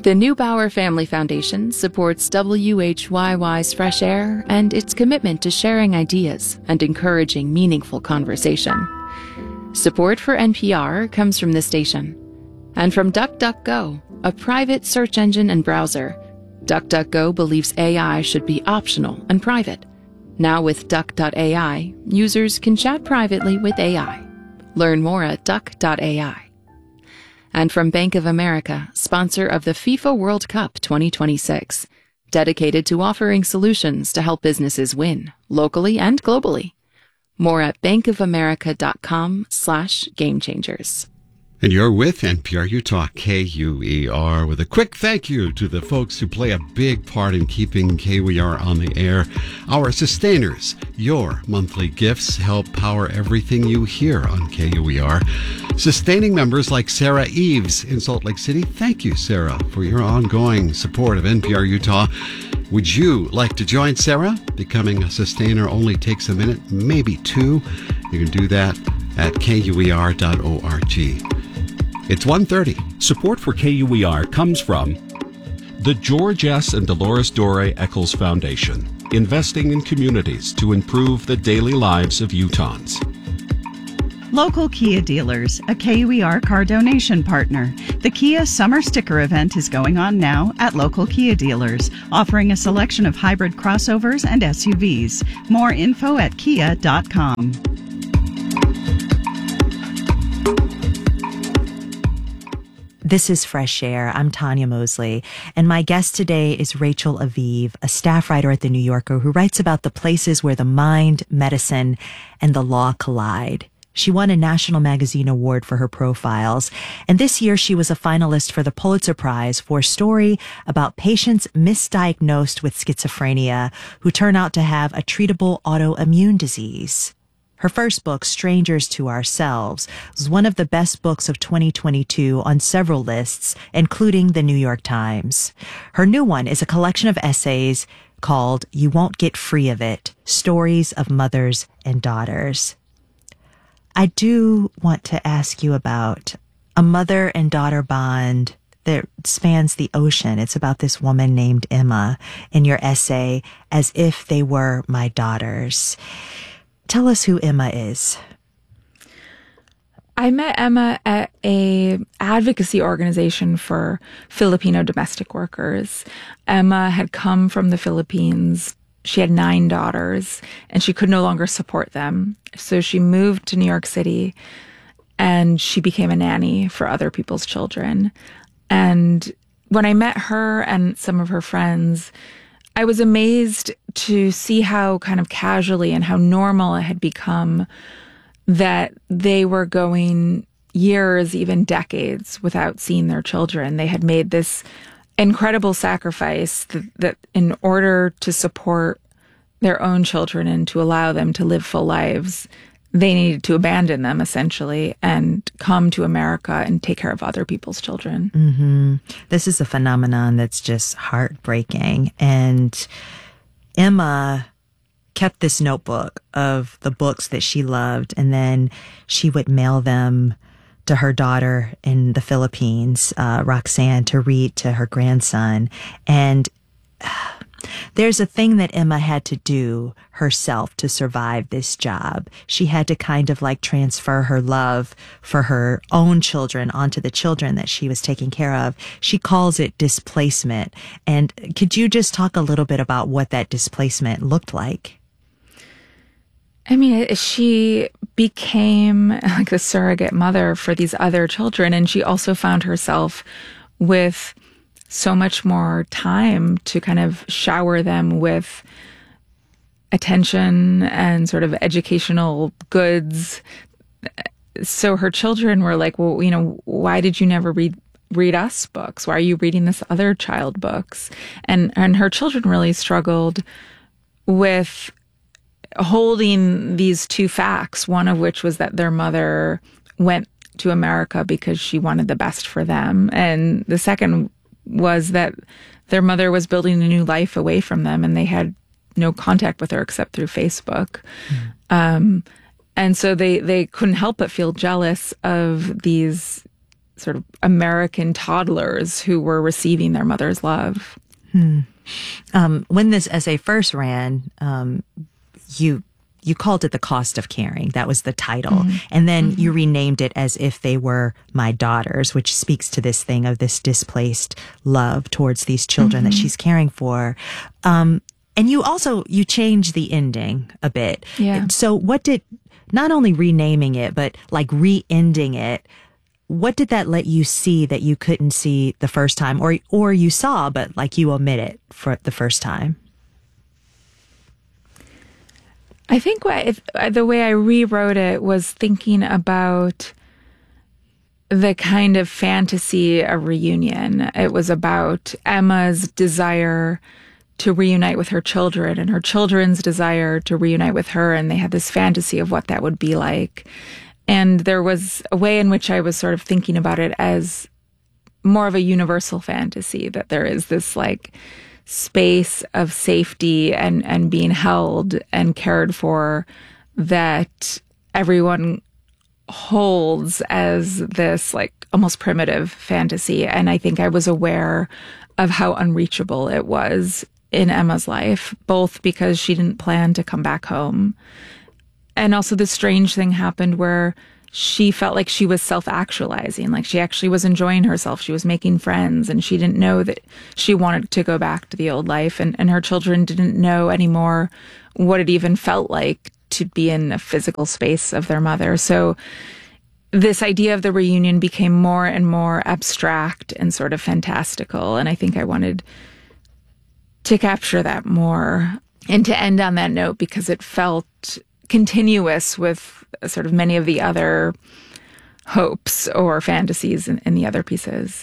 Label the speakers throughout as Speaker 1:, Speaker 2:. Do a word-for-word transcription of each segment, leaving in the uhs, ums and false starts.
Speaker 1: The Neubauer Family Foundation supports W H Y Y's Fresh Air and its commitment to sharing ideas and encouraging meaningful conversation. Support for N P R comes from the station and from DuckDuckGo, a private search engine and browser. DuckDuckGo believes A I should be optional and private. Now with Duck dot A I, users can chat privately with A I. Learn more at Duck dot A I. And from Bank of America, sponsor of the FIFA World Cup twenty twenty-six, dedicated to offering solutions to help businesses win, locally and globally. More at bankofamerica.com slash game changers.
Speaker 2: And you're with N P R Utah K U E R with a quick thank you to the folks who play a big part in keeping K U E R on the air. Our sustainers, your monthly gifts help power everything you hear on K U E R. Sustaining members like Sarah Eves in Salt Lake City. Thank you, Sarah, for your ongoing support of N P R Utah. Would you like to join Sarah? Becoming a sustainer only takes a minute, maybe two. You can do that at K U E R dot org. It's one thirty.
Speaker 3: Support for K U E R comes from the George S. and Dolores Dore Eccles Foundation, investing in communities to improve the daily lives of Utahns.
Speaker 4: Local Kia dealers, a K U E R car donation partner. The Kia Summer Sticker Event is going on now at local Kia dealers, offering a selection of hybrid crossovers and S U Vs. More info at kia dot com.
Speaker 5: This is Fresh Air. I'm Tanya Mosley, and my guest today is Rachel Aviv, a staff writer at The New Yorker who writes about the places where the mind, medicine, and the law collide. She won a National Magazine Award for her profiles, and this year she was a finalist for the Pulitzer Prize for a story about patients misdiagnosed with schizophrenia who turn out to have a treatable autoimmune disease. Her first book, Strangers to Ourselves, was one of the best books of twenty twenty-two on several lists, including the New York Times. Her new one is a collection of essays called You Won't Get Free of It, Stories of Mothers and Daughters. I do want to ask you about a mother and daughter bond that spans the ocean. It's about this woman named Emma in your essay, As If They Were My Daughters. Tell us who Emma is.
Speaker 6: I met Emma at a advocacy organization for Filipino domestic workers. Emma had come from the Philippines. She had nine daughters, and she could no longer support them. So she moved to New York City, and she became a nanny for other people's children. And when I met her and some of her friends, I was amazed to see how kind of casually and how normal it had become that they were going years, even decades, without seeing their children. They had made this incredible sacrifice that, that in order to support their own children and to allow them to live full lives, they needed to abandon them, essentially, and come to America and take care of other people's children.
Speaker 5: Mm-hmm. This is a phenomenon that's just heartbreaking. And Emma kept this notebook of the books that she loved, and then she would mail them to her daughter in the Philippines, uh, Roxanne, to read to her grandson. And uh, there's a thing that Emma had to do herself to survive this job. She had to kind of like transfer her love for her own children onto the children that she was taking care of. She calls it displacement. And could you just talk a little bit about what that displacement looked like?
Speaker 6: I mean, she became like the surrogate mother for these other children, and she also found herself with so much more time to kind of shower them with attention and sort of educational goods. So her children were like, well, you know, why did you never read read us books? Why are you reading this other child books? And and her children really struggled with holding these two facts, one of which was that their mother went to America because she wanted the best for them. And the second was that their mother was building a new life away from them, and they had no contact with her except through Facebook. Mm. Um, and so they, they couldn't help but feel jealous of these sort of American toddlers who were receiving their mother's love.
Speaker 5: Hmm. Um, when this essay first ran, um, you you called it The Cost of Caring. That was the title. Mm-hmm. And then mm-hmm. you renamed it As If They Were My Daughters, which speaks to this thing of this displaced love towards these children mm-hmm. that she's caring for. Um, and you also, you changed the ending a bit.
Speaker 6: Yeah.
Speaker 5: So what did, not only renaming it, but like re-ending it, what did that let you see that you couldn't see the first time, or or you saw, but like you omit it for the first time?
Speaker 6: I think what, if, the way I rewrote it was thinking about the kind of fantasy of reunion. It was about Emma's desire to reunite with her children and her children's desire to reunite with her, and they had this fantasy of what that would be like. And there was a way in which I was sort of thinking about it as more of a universal fantasy, that there is this like space of safety and, and being held and cared for that everyone holds as this like almost primitive fantasy. And I think I was aware of how unreachable it was in Emma's life, both because she didn't plan to come back home, and also this strange thing happened where she felt like she was self-actualizing, like she actually was enjoying herself. She was making friends, and she didn't know that she wanted to go back to the old life. And, and her children didn't know anymore what it even felt like to be in a physical space of their mother. So this idea of the reunion became more and more abstract and sort of fantastical. And I think I wanted to capture that more and to end on that note because it felt continuous with sort of many of the other hopes or fantasies in, in the other pieces.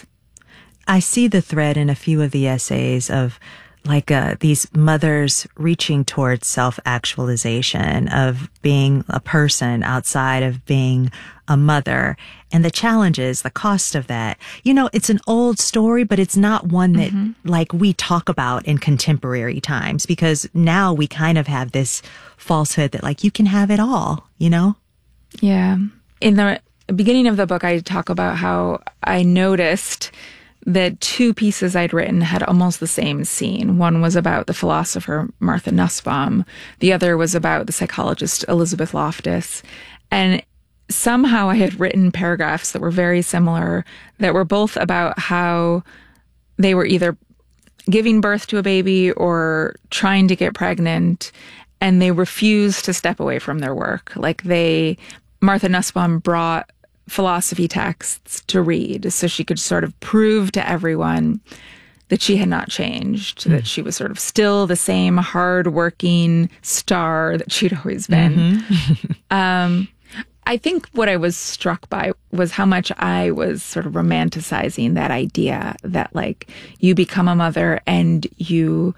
Speaker 5: I see the thread in a few of the essays of like uh, these mothers reaching towards self-actualization, of being a person outside of being a mother, and the challenges, the cost of that. You know, it's an old story, but it's not one that mm-hmm. like we talk about in contemporary times, because now we kind of have this falsehood that like you can have it all, you know?
Speaker 6: Yeah. In the beginning of the book, I talk about how I noticed that two pieces I'd written had almost the same scene. One was about the philosopher Martha Nussbaum. The other was about the psychologist Elizabeth Loftus. And somehow I had written paragraphs that were very similar, that were both about how they were either giving birth to a baby or trying to get pregnant, and they refused to step away from their work. Like they, Martha Nussbaum brought philosophy texts to read so she could sort of prove to everyone that she had not changed, mm. that she was sort of still the same hardworking star that she'd always been. Mm-hmm. um, I think what I was struck by was how much I was sort of romanticizing that idea that like you become a mother and you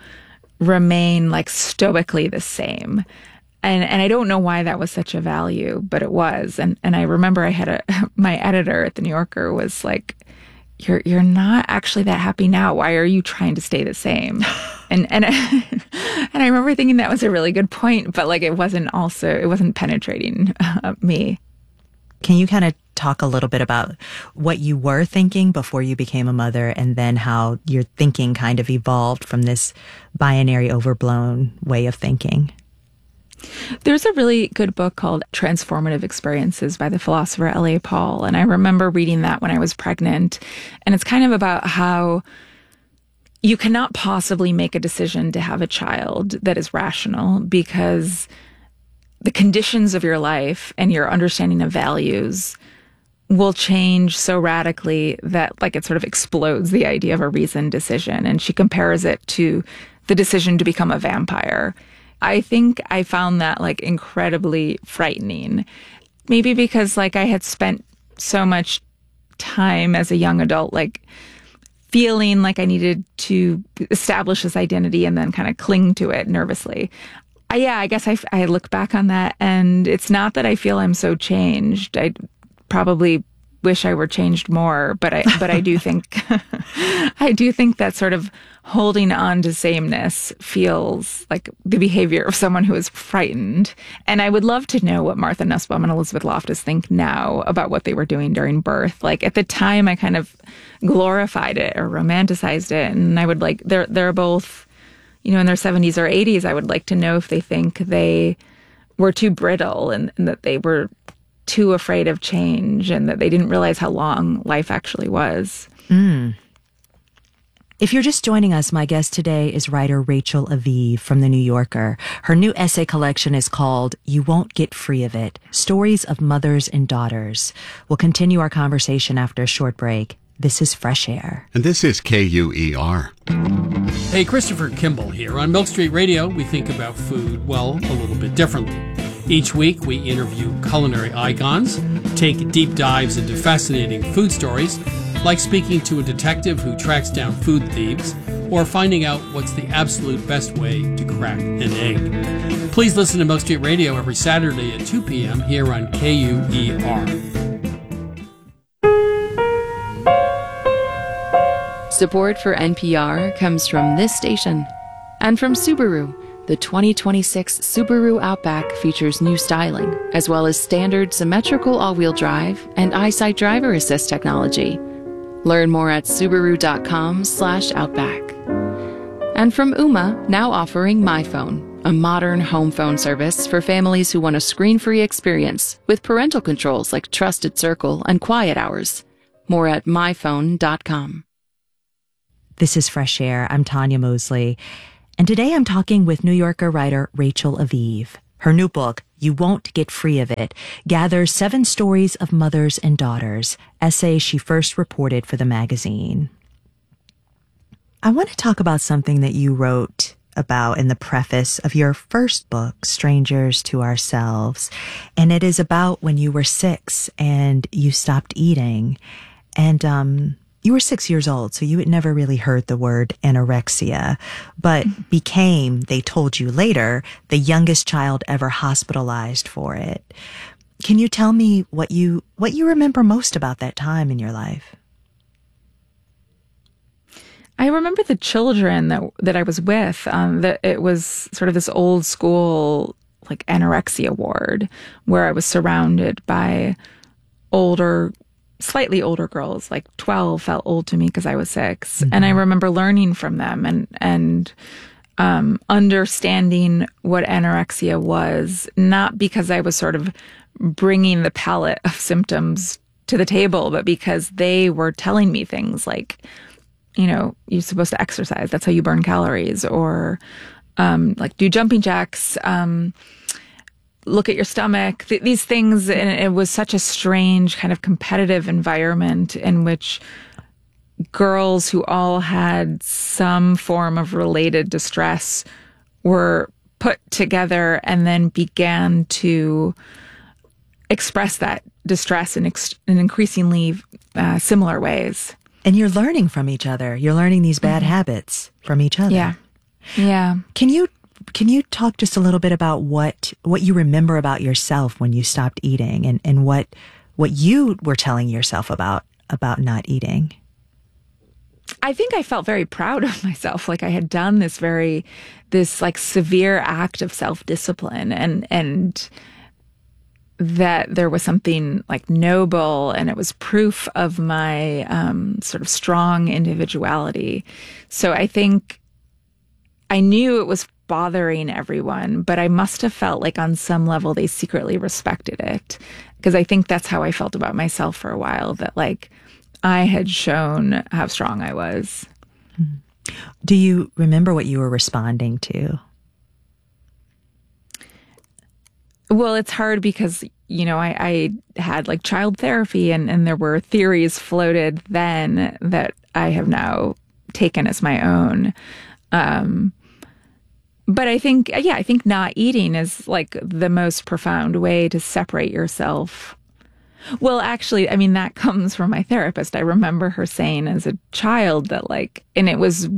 Speaker 6: remain like stoically the same. And and I don't know why that was such a value, but it was. And and I remember I had a my editor at the New Yorker was like, "You're you're not actually that happy now. Why are you trying to stay the same?" And and and I remember thinking that was a really good point, but like it wasn't also it wasn't penetrating uh, me.
Speaker 5: Can you kind of talk a little bit about what you were thinking before you became a mother, and then how your thinking kind of evolved from this binary, overblown way of thinking?
Speaker 6: There's a really good book called Transformative Experiences by the philosopher L A Paul, and I remember reading that when I was pregnant, and it's kind of about how you cannot possibly make a decision to have a child that is rational, because the conditions of your life and your understanding of values will change so radically that like it sort of explodes the idea of a reasoned decision. And she compares it to the decision to become a vampire. I think I found that like incredibly frightening, maybe because like I had spent so much time as a young adult, like feeling like I needed to establish this identity and then kind of cling to it nervously. I, yeah, I guess I, I look back on that, and it's not that I feel I'm so changed. I probably wish I were changed more, but I but I do think I do think that sort of holding on to sameness feels like the behavior of someone who is frightened. And I would love to know what Martha Nussbaum and Elizabeth Loftus think now about what they were doing during birth. Like at the time, I kind of glorified it or romanticized it, and I would like they're they're both, you know, in their seventies or eighties. I would like to know if they think they were too brittle and, and that they were too afraid of change and that they didn't realize how long life actually was.
Speaker 5: Mm. If you're just joining us, my guest today is writer Rachel Aviv from The New Yorker. Her new essay collection is called You Won't Get Free of It, Stories of Mothers and Daughters. We'll continue our conversation after a short break. This is Fresh Air.
Speaker 2: And this is K U E R.
Speaker 7: Hey, Christopher Kimball here. On Milk Street Radio, we think about food, well, a little bit differently. Each week, we interview culinary icons, take deep dives into fascinating food stories, like speaking to a detective who tracks down food thieves, or finding out what's the absolute best way to crack an egg. Please listen to Milk Street Radio every Saturday at two p.m. here on K U E R.
Speaker 1: Support for N P R comes from this station and from Subaru. The twenty twenty-six Subaru Outback features new styling, as well as standard symmetrical all-wheel drive and EyeSight driver assist technology. Learn more at Subaru.com slash Outback. And from Ooma, now offering MyPhone, a modern home phone service for families who want a screen-free experience with parental controls like Trusted Circle and Quiet Hours. More at my phone dot com.
Speaker 5: This is Fresh Air. I'm Tanya Mosley. And today I'm talking with New Yorker writer Rachel Aviv. Her new book, You Won't Get Free of It, gathers seven stories of mothers and daughters, essays she first reported for the magazine. I want to talk about something that you wrote about in the preface of your first book, Strangers to Ourselves. And it is about when you were six and you stopped eating. And, um, you were six years old, so you had never really heard the word anorexia, but became, they told you later, the youngest child ever hospitalized for it. Can you tell me what you what you remember most about that time in your life?
Speaker 6: I remember the children that that I was with. Um, that it was sort of this old school like anorexia ward where I was surrounded by older. slightly older girls, like twelve felt old to me because I was six. Mm-hmm. And I remember learning from them and, and, um, understanding what anorexia was, not because I was sort of bringing the palette of symptoms to the table, but because they were telling me things like, you know, you're supposed to exercise. That's how you burn calories, or, um, like do jumping jacks, um, look at your stomach, th- these things. And it was such a strange kind of competitive environment in which girls who all had some form of related distress were put together and then began to express that distress in, ex- in increasingly uh, similar ways.
Speaker 5: And you're learning from each other. You're learning these bad mm-hmm. habits from each other.
Speaker 6: Yeah. Yeah.
Speaker 5: Can you Can you talk just a little bit about what, what you remember about yourself when you stopped eating, and, and what, what you were telling yourself about, about not eating?
Speaker 6: I think I felt very proud of myself. Like I had done this very, this like severe act of self-discipline, and, and that there was something like noble, and it was proof of my, um, sort of strong individuality. So I think I knew it was bothering everyone, but I must have felt like on some level they secretly respected it, because I think that's how I felt about myself for a while, that like I had shown how strong I was.
Speaker 5: Do you remember what you were responding to?
Speaker 6: Well, it's hard because, you know, I, I had like child therapy, and, and there were theories floated then that I have now taken as my own. Um, But I think, yeah, I think not eating is like the most profound way to separate yourself. Well, actually, I mean, that comes from my therapist. I remember her saying as a child that like, and it was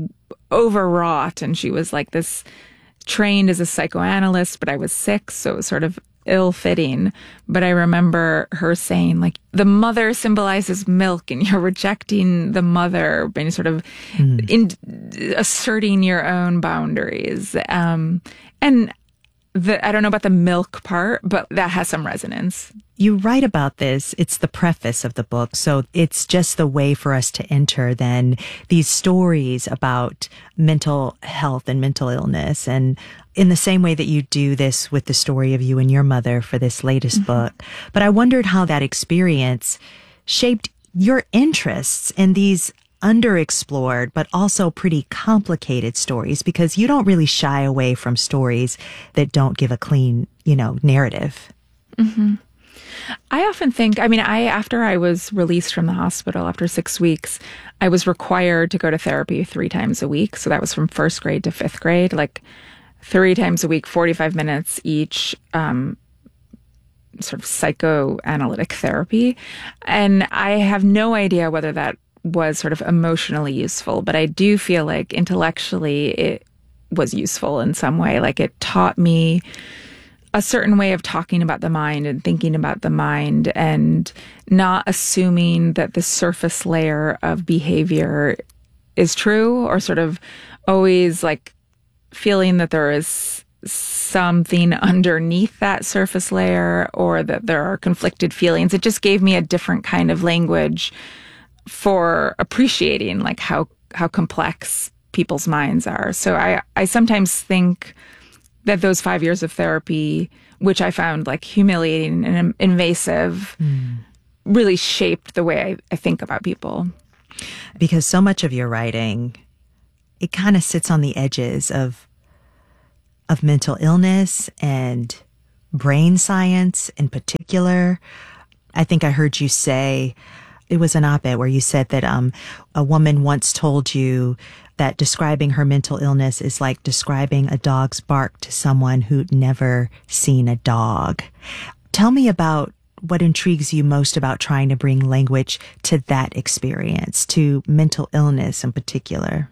Speaker 6: overwrought, and she was like this trained as a psychoanalyst, but I was six. So it was sort of ill-fitting, but I remember her saying, like, the mother symbolizes milk and you're rejecting the mother and sort of mm. in, asserting your own boundaries. Um, and the, I don't know about the milk part, but that has some resonance.
Speaker 5: You write about this. It's the preface of the book. So it's just the way for us to enter then these stories about mental health and mental illness. And in the same way that you do this with the story of you and your mother for this latest mm-hmm. book. But I wondered how that experience shaped your interests in these underexplored, but also pretty complicated stories, because you don't really shy away from stories that don't give a clean, you know, narrative.
Speaker 6: Mm-hmm. I often think, I mean, I, after I was released from the hospital after six weeks, I was required to go to therapy three times a week. So that was from first grade to fifth grade, like three times a week, forty-five minutes each, um, sort of psychoanalytic therapy. And I have no idea whether that was sort of emotionally useful, but I do feel like intellectually it was useful in some way. Like it taught me a certain way of talking about the mind and thinking about the mind and not assuming that the surface layer of behavior is true, or sort of always like feeling that there is something underneath that surface layer, or that there are conflicted feelings. It just gave me a different kind of language for appreciating like how, how complex people's minds are. So I, I sometimes think that those five years of therapy, which I found like humiliating and invasive, mm. really shaped the way I, I think about people.
Speaker 5: Because so much of your writing, it kind of sits on the edges of of mental illness and brain science in particular. I think I heard you say, it was an op-ed where you said that um, a woman once told you that describing her mental illness is like describing a dog's bark to someone who'd never seen a dog. Tell me about what intrigues you most about trying to bring language to that experience, to mental illness in particular.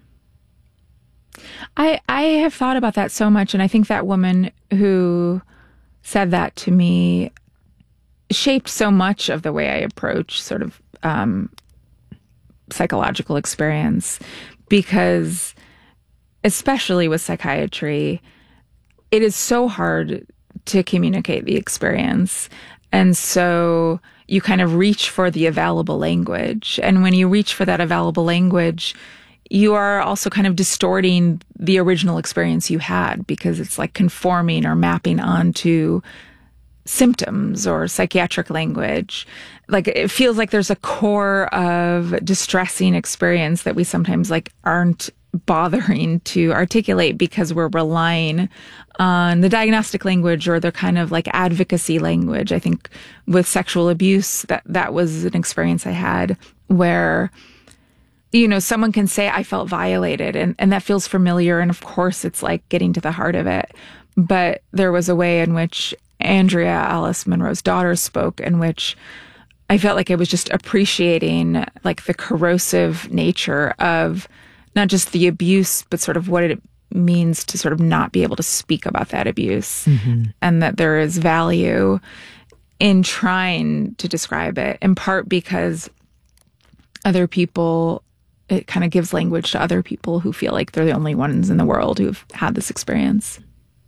Speaker 6: I, I have thought about that so much, and I think that woman who said that to me shaped so much of the way I approach sort of um, psychological experience, because especially with psychiatry, it is so hard to communicate the experience. And so you kind of reach for the available language. And when you reach for that available language, you are also kind of distorting the original experience you had, because it's like conforming or mapping onto symptoms or psychiatric language. Like it feels like there's a core of distressing experience that we sometimes like aren't bothering to articulate because we're relying on the diagnostic language or the kind of like advocacy language. I think with sexual abuse, that that was an experience I had where, you know, someone can say, I felt violated, and, and that feels familiar. And of course, it's like getting to the heart of it. But there was a way in which Andrea, Alice Munro's daughter, spoke, in which I felt like I was just appreciating like the corrosive nature of not just the abuse, but sort of what it means to sort of not be able to speak about that abuse, mm-hmm. and that there is value in trying to describe it, in part because other people, it kind of gives language to other people who feel like they're the only ones in the world who've had this experience.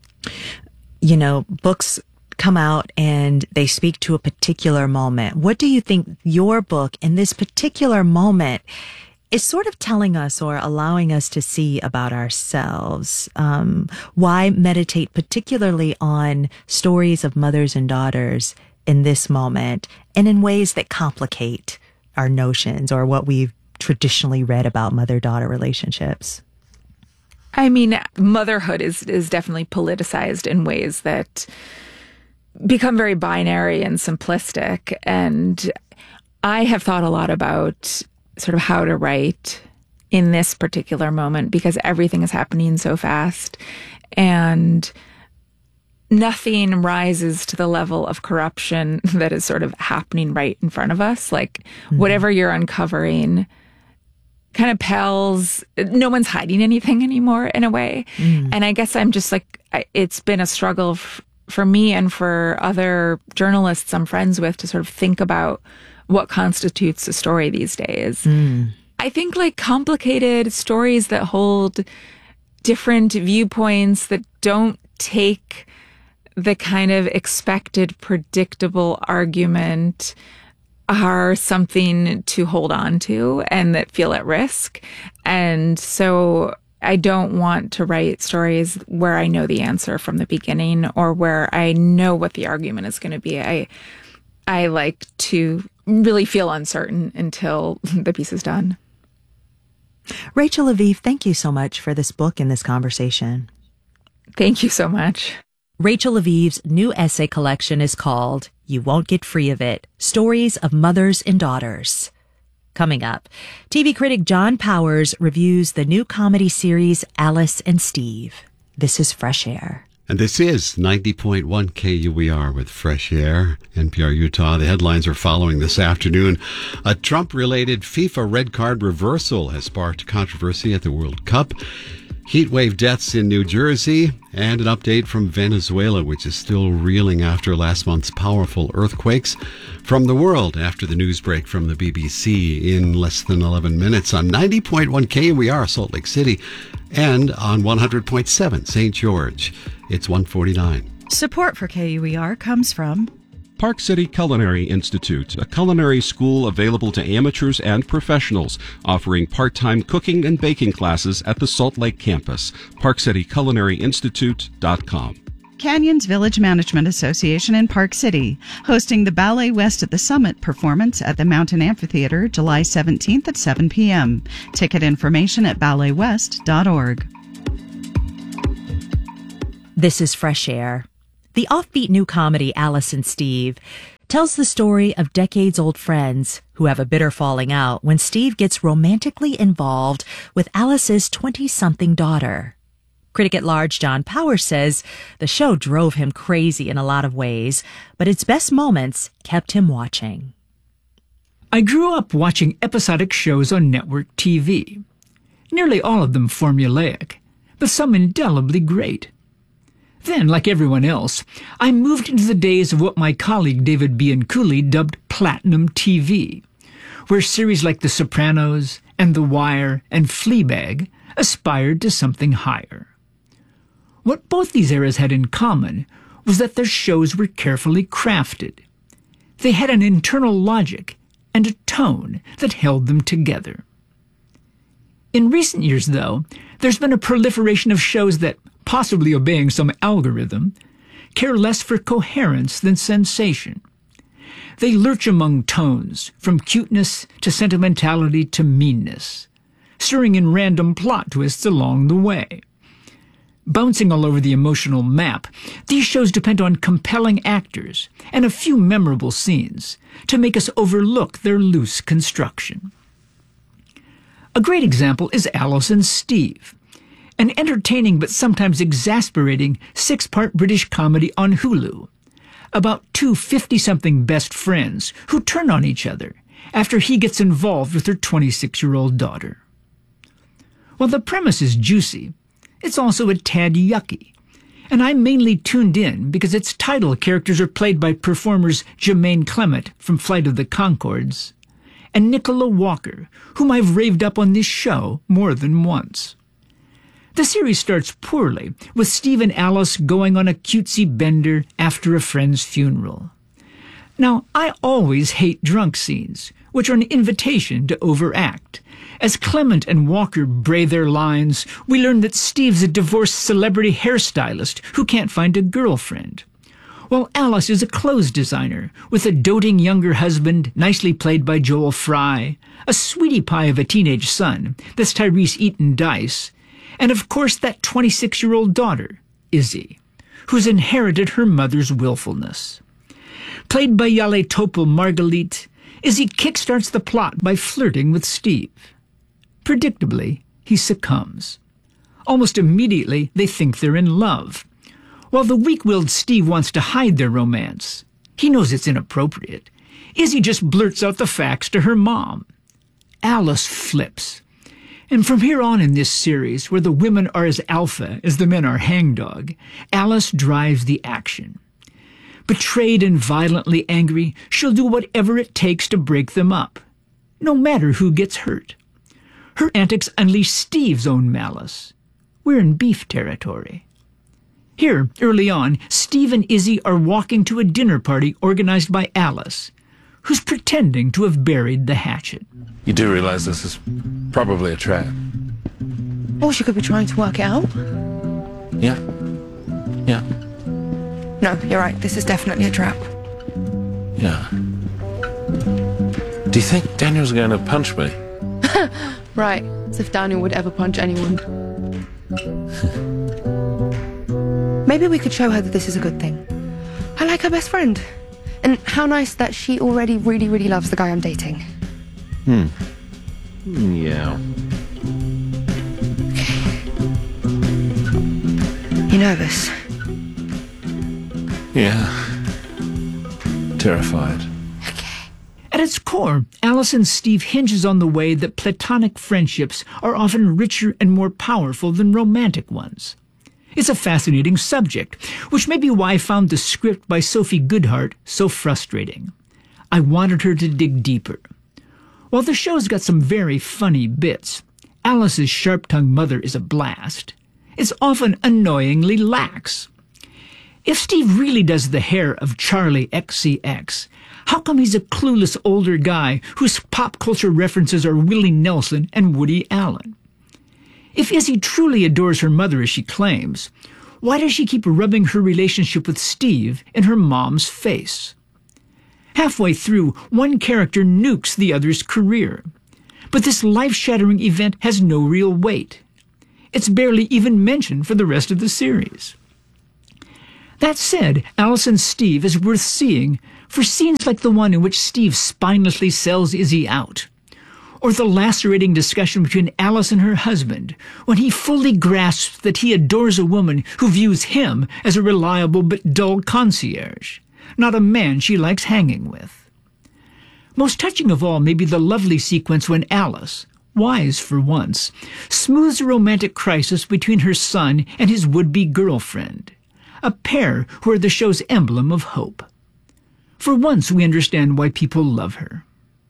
Speaker 5: You know, books come out and they speak to a particular moment. What do you think your book in this particular moment is sort of telling us or allowing us to see about ourselves? Um, why meditate particularly on stories of mothers and daughters in this moment and in ways that complicate our notions or what we've traditionally read about mother-daughter relationships?
Speaker 6: I mean, motherhood is is definitely politicized in ways that become very binary and simplistic. And I have thought a lot about sort of how to write in this particular moment, because everything is happening so fast and nothing rises to the level of corruption that is sort of happening right in front of us. Like mm-hmm. whatever you're uncovering kind of pales. No one's hiding anything anymore in a way. Mm. And I guess I'm just like, I, it's been a struggle f- for me and for other journalists I'm friends with to sort of think about what constitutes a story these days.
Speaker 5: Mm.
Speaker 6: I think like complicated stories that hold different viewpoints, that don't take the kind of expected, predictable argument, are something to hold on to and that feel at risk. And so I don't want to write stories where I know the answer from the beginning or where I know what the argument is going to be. I I like to really feel uncertain until the piece is done.
Speaker 5: Rachel Aviv, thank you so much for this book and this conversation.
Speaker 6: Thank you so much.
Speaker 5: Rachel Aviv's new essay collection is called You Won't Get Free of It, Stories of Mothers and Daughters. Coming up, T V critic John Powers reviews the new comedy series Alice and Steve. This is Fresh Air.
Speaker 2: And this is ninety point one K U E R with Fresh Air, N P R Utah. The headlines are following this afternoon. A Trump-related FIFA red card reversal has sparked controversy at the World Cup. Heatwave deaths in New Jersey, and an update from Venezuela, which is still reeling after last month's powerful earthquakes. From the world, after the news break from the B B C in less than eleven minutes on ninety point one K U E R Salt Lake City and on one hundred point seven Saint George. It's one forty-nine.
Speaker 4: Support for K U E R comes from
Speaker 3: Park City Culinary Institute, a culinary school available to amateurs and professionals, offering part-time cooking and baking classes at the Salt Lake campus. park city culinary institute dot com.
Speaker 4: Canyons Village Management Association in Park City, hosting the Ballet West at the Summit performance at the Mountain Amphitheater July seventeenth at seven p.m. Ticket information at ballet west dot org.
Speaker 5: This is Fresh Air. The offbeat new comedy Alice and Steve tells the story of decades-old friends who have a bitter falling out when Steve gets romantically involved with Alice's twenty-something daughter. Critic at large John Powers says the show drove him crazy in a lot of ways, but its best moments kept him watching.
Speaker 8: I grew up watching episodic shows on network T V. Nearly all of them formulaic, but some indelibly great. Then, like everyone else, I moved into the days of what my colleague David Bianculli dubbed Platinum T V, where series like The Sopranos and The Wire and Fleabag aspired to something higher. What both these eras had in common was that their shows were carefully crafted. They had an internal logic and a tone that held them together. In recent years, though, there's been a proliferation of shows that, possibly obeying some algorithm, care less for coherence than sensation. They lurch among tones, from cuteness to sentimentality to meanness, stirring in random plot twists along the way. Bouncing all over the emotional map, these shows depend on compelling actors and a few memorable scenes to make us overlook their loose construction. A great example is Alice and Steve, an entertaining but sometimes exasperating six-part British comedy on Hulu about two fifty-something best friends who turn on each other after he gets involved with her twenty-six-year-old daughter. While the premise is juicy, it's also a tad yucky, and I mainly tuned in because its title characters are played by performers Jermaine Clement from Flight of the Conchords and Nicola Walker, whom I've raved up on this show more than once. The series starts poorly, with Steve and Alice going on a cutesy bender after a friend's funeral. Now, I always hate drunk scenes, which are an invitation to overact. As Clement and Walker bray their lines, we learn that Steve's a divorced celebrity hairstylist who can't find a girlfriend, while Alice is a clothes designer with a doting younger husband, nicely played by Joel Fry, a sweetie pie of a teenage son, that's Tyrese Eaton Dice, and of course that twenty-six-year-old daughter, Izzy, who's inherited her mother's willfulness. Played by Yale Topol Margalit, Izzy kickstarts the plot by flirting with Steve. Predictably, he succumbs. Almost immediately, they think they're in love. While the weak-willed Steve wants to hide their romance, he knows it's inappropriate. Izzy just blurts out the facts to her mom. Alice flips, And from here on in this series, where the women are as alpha as the men are hangdog, Alice drives the action. Betrayed and violently angry, she'll do whatever it takes to break them up, no matter who gets hurt. Her antics unleash Steve's own malice. We're in beef territory. Here, early on, Steve and Izzy are walking to a dinner party organized by Alice, who's pretending to have buried the hatchet.
Speaker 9: You do realize this is probably a trap?
Speaker 10: Or she could be trying to work it out.
Speaker 9: Yeah. Yeah.
Speaker 10: No, you're right. This is definitely a trap.
Speaker 9: Yeah. Do you think Daniel's going to punch me?
Speaker 10: Right. As if Daniel would ever punch anyone. Maybe we could show her that this is a good thing. I like her best friend. And how nice that she already really, really loves the guy I'm dating.
Speaker 9: Hmm. Yeah.
Speaker 10: You nervous?
Speaker 9: Yeah. Terrified.
Speaker 8: At its core, Alice and Steve hinges on the way that platonic friendships are often richer and more powerful than romantic ones. It's a fascinating subject, which may be why I found the script by Sophie Goodhart so frustrating. I wanted her to dig deeper. While the show's got some very funny bits, Alice's sharp-tongued mother is a blast. It's often annoyingly lax. If Steve really does the hair of Charlie X C X, how come he's a clueless older guy whose pop culture references are Willie Nelson and Woody Allen? If Izzy truly adores her mother as she claims, why does she keep rubbing her relationship with Steve in her mom's face? Halfway through, one character nukes the other's career. But this life-shattering event has no real weight. It's barely even mentioned for the rest of the series. That said, Alice and Steve is worth seeing for scenes like the one in which Steve spinelessly sells Izzy out, or the lacerating discussion between Alice and her husband when he fully grasps that he adores a woman who views him as a reliable but dull concierge, not a man she likes hanging with. Most touching of all may be the lovely sequence when Alice, wise for once, smooths a romantic crisis between her son and his would-be girlfriend, a pair who are the show's emblem of hope. For once we understand why people love her.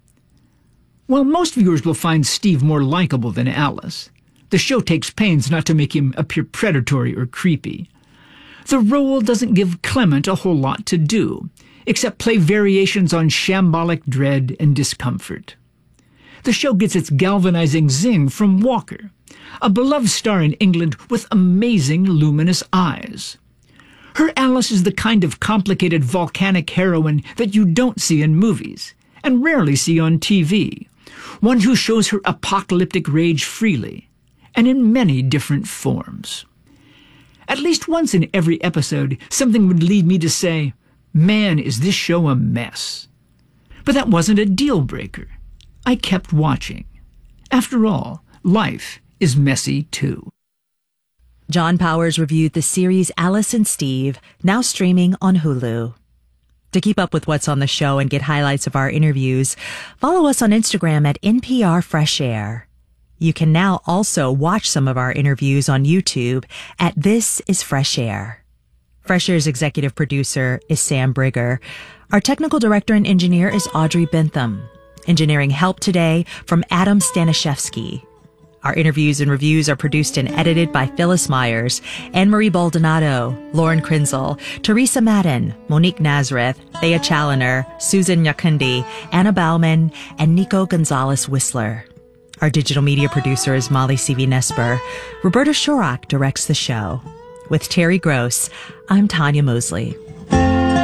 Speaker 8: While most viewers will find Steve more likable than Alice, the show takes pains not to make him appear predatory or creepy. The role doesn't give Clement a whole lot to do, except play variations on shambolic dread and discomfort. The show gets its galvanizing zing from Walker, a beloved star in England with amazing luminous eyes. Her Alice is the kind of complicated volcanic heroine that you don't see in movies, and rarely see on T V, one who shows her apocalyptic rage freely, and in many different forms. At least once in every episode, something would lead me to say, man, is this show a mess. But that wasn't a deal-breaker. I kept watching. After all, life is messy too.
Speaker 5: John Powers reviewed the series Alice and Steve, now streaming on Hulu. To keep up with what's on the show and get highlights of our interviews, follow us on Instagram at N P R Fresh Air. You can now also watch some of our interviews on YouTube at This is Fresh Air. Fresh Air's executive producer is Sam Brigger. Our technical director and engineer is Audrey Bentham. Engineering help today from Adam Staniszewski. Our interviews and reviews are produced and edited by Phyllis Myers, Anne-Marie Baldonado, Lauren Krinzel, Teresa Madden, Monique Nazareth, Thea Challoner, Susan Nyakundi, Anna Bauman, and Nico Gonzalez Whistler. Our digital media producer is Molly C V Nesper. Roberta Shorak directs the show. With Terry Gross, I'm Tanya Mosley.